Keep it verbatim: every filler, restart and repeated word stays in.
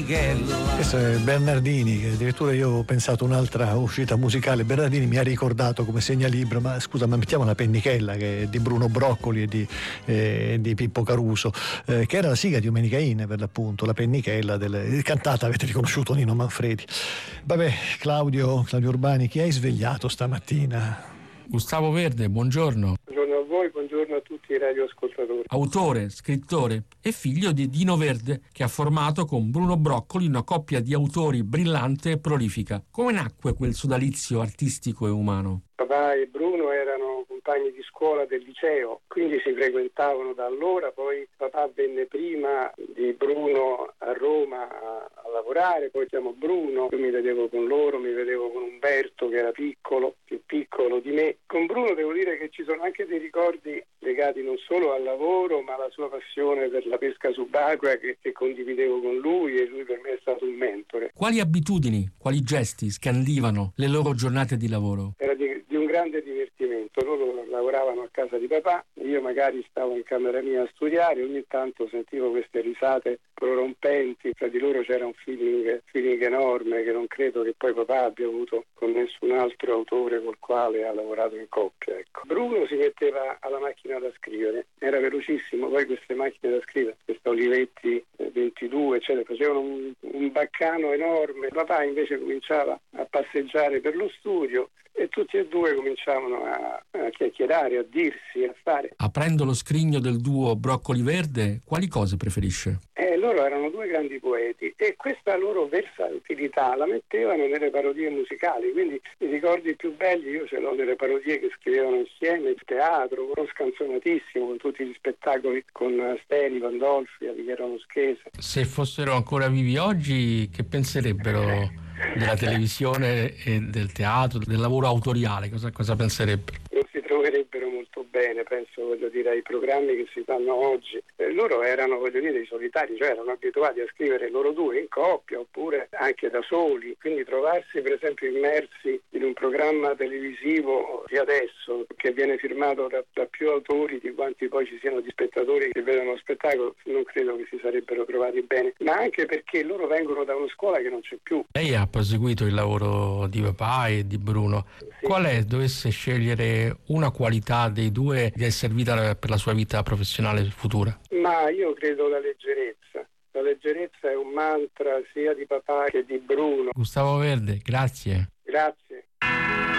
Menichella. Questo è Bernardini, che addirittura io ho pensato un'altra uscita musicale. Bernardini mi ha ricordato come segnalibro, ma scusa, ma mettiamo la Pennichella, che è di Bruno Broccoli e di, eh, di Pippo Caruso, eh, che era la sigla di Domenica In, per l'appunto, la Pennichella del, cantata, avete riconosciuto, Nino Manfredi. Vabbè, Claudio, Claudio Urbani, chi hai svegliato stamattina? Gustavo Verde, buongiorno. Buongiorno a voi, buongiorno a tutti i radioascoltatori. Autore, scrittore e figlio di Dino Verde, che ha formato con Bruno Broccoli una coppia di autori brillante e prolifica. Come nacque quel sodalizio artistico e umano? Papà e Bruno erano compagni di scuola del liceo, quindi si frequentavano da allora. Poi papà venne prima di Bruno a Roma a, a lavorare, poi chiamò Bruno, io mi vedevo con loro, mi vedevo con Umberto che era piccolo, più piccolo di me. Con Bruno devo dire che ci sono anche dei ricordi legati non solo al lavoro, ma alla sua passione per la pesca subacquea che, che condividevo con lui, e lui per me è stato un mentore. Quali abitudini, quali gesti scandivano le loro giornate di lavoro? Era di, di un grande divertimento. Loro lavoravano a casa di papà, io magari stavo in camera mia a studiare, ogni tanto sentivo queste risate prorompenti, tra di loro c'era un feeling, feeling enorme che non credo che poi papà abbia avuto con nessun altro autore col quale ha lavorato in coppia. Ecco. Bruno si metteva alla macchina da scrivere, era velocissimo, poi queste macchine da scrivere, queste Olivetti ventidue, eccetera, facevano un, un baccano enorme. Papà invece cominciava a passeggiare per lo studio e tutti e due cominciavano a, a chiacchierare, a dirsi, a fare. Aprendo lo scrigno del duo Broccoli Verde, quali cose preferisce? Eh, loro erano due grandi poeti e questa loro versatilità la mettevano nelle parodie musicali, quindi i ricordi più belli io ce l'ho nelle parodie che scrivevano insieme, il teatro, uno scanzonatissimo con tutti gli spettacoli con Steni, Pandolfi, Alighiero Moschese. Se fossero ancora vivi oggi, che penserebbero della televisione e del teatro, del lavoro autoriale? Cosa, cosa penserebbero? Non si troverebbero molto bene, penso, voglio dire, ai programmi che si fanno oggi. Eh, loro erano, voglio dire, i solitari, cioè erano abituati a scrivere loro due in coppia oppure anche da soli, quindi trovarsi per esempio immersi in un programma televisivo di adesso che viene firmato da, da più autori di quanti poi ci siano di spettatori che vedono lo spettacolo, non credo che si sarebbero trovati bene, ma anche perché loro vengono da una scuola che non c'è più. Lei ha proseguito il lavoro di papà e di Bruno. Sì. Qual è, dovesse scegliere una qualità dei due che è servita per la sua vita professionale futura? Ma io credo la leggerezza. La leggerezza è un mantra sia di papà che di Bruno. Gustavo Verde, grazie. Grazie.